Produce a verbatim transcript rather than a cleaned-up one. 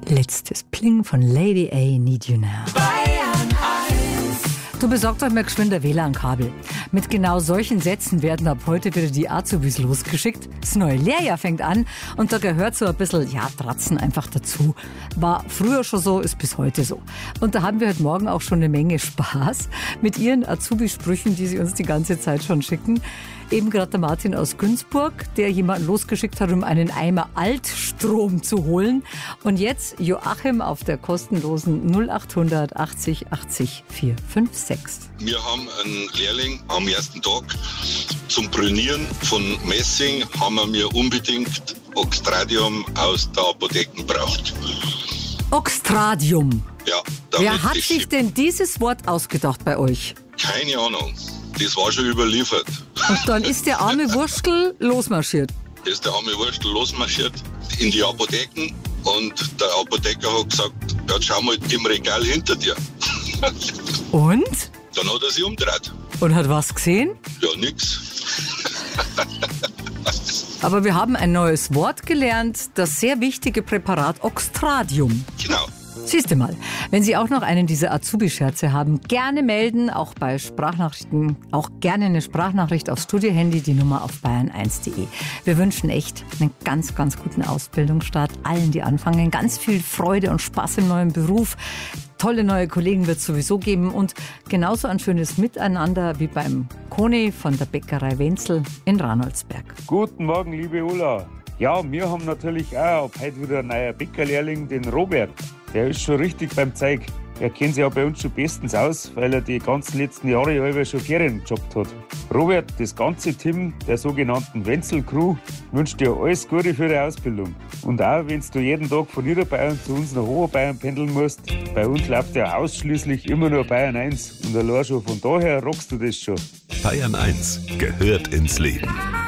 Letztes Pling von Lady A, Need You Now. Du, besorgt euch mal geschwind ein W L A N-Kabel. Mit genau solchen Sätzen werden ab heute wieder die Azubis losgeschickt. Das neue Lehrjahr fängt an und da gehört so ein bisschen, ja, Tratzen einfach dazu. War früher schon so, ist bis heute so. Und da haben wir heute Morgen auch schon eine Menge Spaß mit ihren Azubi-Sprüchen, die sie uns die ganze Zeit schon schicken. Eben gerade der Martin aus Günzburg, der jemanden losgeschickt hat, um einen Eimer Altstrom zu holen. Und jetzt Joachim auf der kostenlosen null acht hundert achtzig achtzig vier fünf sechs. Wir haben einen Lehrling am ersten Tag zum Brünieren von Messing, haben wir unbedingt Oxtradium aus der Apotheke braucht. Oxtradium? Ja. Wer hat sich denn dieses Wort ausgedacht bei euch? Keine Ahnung. Das war schon überliefert. Und dann ist der arme Wurstel losmarschiert. Ist der arme Wurstel losmarschiert in die Apotheken und der Apotheker hat gesagt, ja, schau mal im Regal hinter dir. Und? Dann hat er sich umgedreht. Und hat was gesehen? Ja, nix. Aber wir haben ein neues Wort gelernt, das sehr wichtige Präparat Oxtradium. Genau. Siehst du mal, wenn Sie auch noch einen dieser Azubi-Scherze haben, gerne melden, auch bei Sprachnachrichten, auch gerne eine Sprachnachricht aufs Studiohandy, die Nummer auf bayern eins punkt de. Wir wünschen echt einen ganz, ganz guten Ausbildungsstart allen, die anfangen. Ganz viel Freude und Spaß im neuen Beruf. Tolle neue Kollegen wird es sowieso geben und genauso ein schönes Miteinander wie beim Koni von der Bäckerei Wenzel in Ranoldsberg. Guten Morgen, liebe Ulla. Ja, wir haben natürlich auch ab heute wieder einen neuen Bäckerlehrling, den Robert. Der ist schon richtig beim Zeug. Er kennt sich ja bei uns schon bestens aus, weil er die ganzen letzten Jahre ja schon Ferien gejobbt hat. Robert, das ganze Team der sogenannten Wenzel-Crew wünscht dir alles Gute für die Ausbildung. Und auch, wenn du jeden Tag von Niederbayern zu uns nach Oberbayern pendeln musst, bei uns läuft ja ausschließlich immer nur Bayern eins. Und allein schon von daher rockst du das schon. Bayern eins gehört ins Leben.